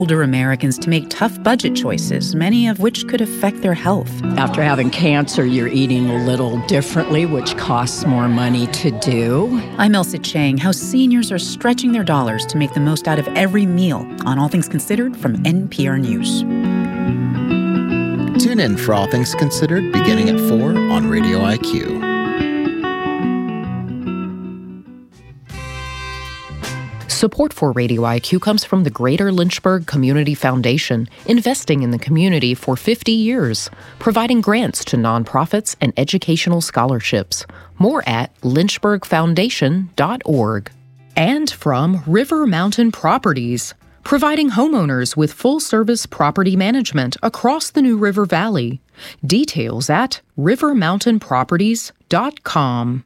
older Americans to make tough budget choices, many of which could affect their health. After having cancer, you're eating a little differently, which costs more money to do. I'm Elsa Chang. How seniors are stretching their dollars to make the most out of every meal on All Things Considered from NPR News. Tune in for All Things Considered beginning at 4 on Radio IQ. Support for Radio IQ comes from the Greater Lynchburg Community Foundation, investing in the community for 50 years, providing grants to nonprofits and educational scholarships. More at lynchburgfoundation.org. And from River Mountain Properties, providing homeowners with full-service property management across the New River Valley. Details at rivermountainproperties.com.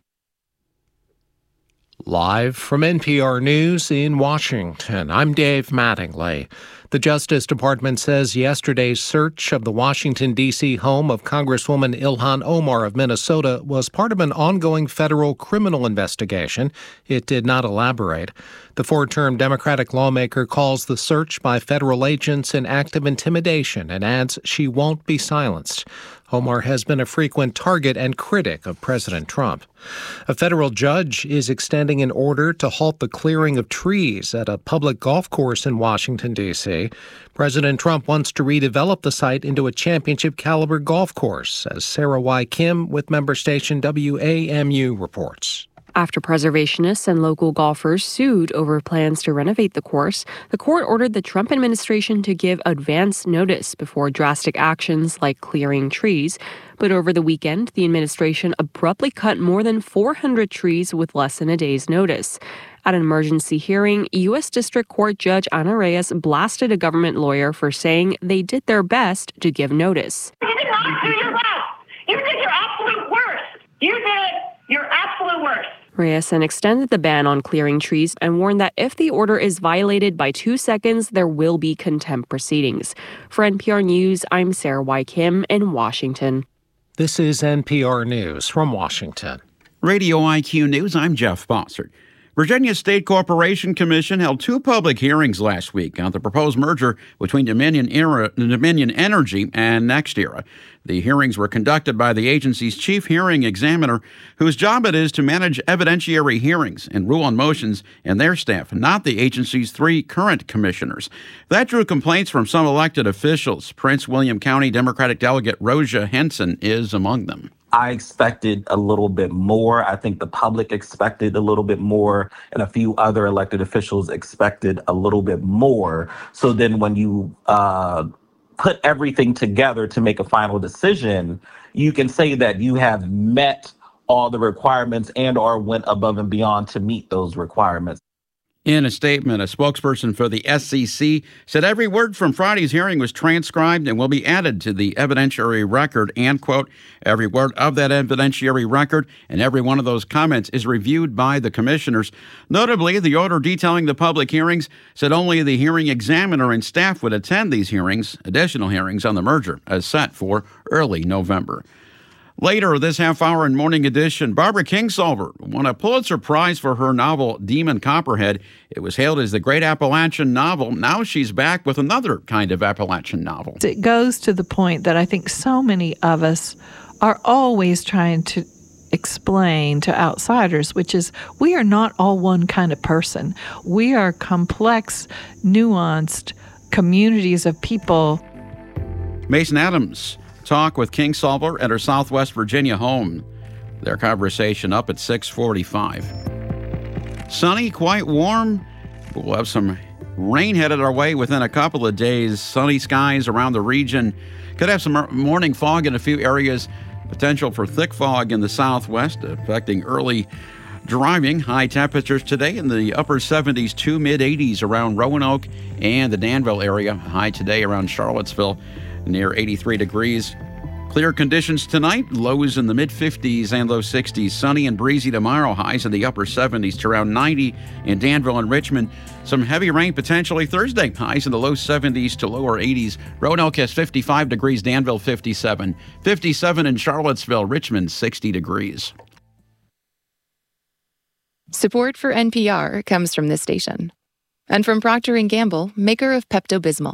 Live from NPR News in Washington, I'm Dave Mattingly. The Justice Department says yesterday's search of the Washington, D.C. home of Congresswoman Ilhan Omar of Minnesota was part of an ongoing federal criminal investigation. It did not elaborate. The four-term Democratic lawmaker calls the search by federal agents an act of intimidation and adds she won't be silenced. Omar has been a frequent target and critic of President Trump. A federal judge is extending an order to halt the clearing of trees at a public golf course in Washington, D.C. President Trump wants to redevelop the site into a championship-caliber golf course, as Sarah Y. Kim with member station WAMU reports. After preservationists and local golfers sued over plans to renovate the course, the court ordered the Trump administration to give advance notice before drastic actions like clearing trees. But over the weekend, the administration abruptly cut more than 400 trees with less than a day's notice. At an emergency hearing, U.S. District Court Judge Ana Reyes blasted a government lawyer for saying they did their best to give notice. You did not do your best. You did your absolute worst. You did your absolute worst. Reyes then extended the ban on clearing trees and warned that if the order is violated by 2 seconds, there will be contempt proceedings. For NPR News, I'm Sarah Y. Kim in Washington. This is NPR News from Washington. Radio IQ News, I'm Jeff Bossert. Virginia State Corporation Commission held 2 public hearings last week on the proposed merger between Dominion Energy and NextEra. The hearings were conducted by the agency's chief hearing examiner, whose job it is to manage evidentiary hearings and rule on motions, and their staff, not the agency's 3 current commissioners. That drew complaints from some elected officials. Prince William County Democratic Delegate Rosia Henson is among them. I expected a little bit more. I think the public expected a little bit more, and a few other elected officials expected a little bit more. So then when you put everything together to make a final decision, you can say that you have met all the requirements and or went above and beyond to meet those requirements. In a statement, a spokesperson for the SEC said every word from Friday's hearing was transcribed and will be added to the evidentiary record, and, quote, every word of that evidentiary record and every one of those comments is reviewed by the commissioners. Notably, the order detailing the public hearings said only the hearing examiner and staff would attend these hearings, additional hearings on the merger, as set for early November. Later this half-hour in Morning Edition, Barbara Kingsolver won a Pulitzer Prize for her novel Demon Copperhead. It was hailed as the great Appalachian novel. Now she's back with another kind of Appalachian novel. It goes to the point that I think so many of us are always trying to explain to outsiders, which is we are not all one kind of person. We are complex, nuanced communities of people. Mason Adams talk with Kingsolver at her Southwest Virginia home. Their conversation up at 6:45. Sunny, quite warm. We'll have some rain headed our way within a couple of days. Sunny skies around the region. Could have some morning fog in a few areas. Potential for thick fog in the southwest, affecting early driving. High temperatures today in the upper 70s to mid-80s around Roanoke and the Danville area. High today around Charlottesville, near 83 degrees. Clear conditions tonight, lows in the mid-50s and low 60s. Sunny and breezy tomorrow, highs in the upper 70s to around 90 in Danville and Richmond. Some heavy rain potentially Thursday, highs in the low 70s to lower 80s. Roanoke has 55 degrees, Danville 57. 57 in Charlottesville, Richmond 60 degrees. Support for NPR comes from this station. And from Procter & Gamble, maker of Pepto-Bismol.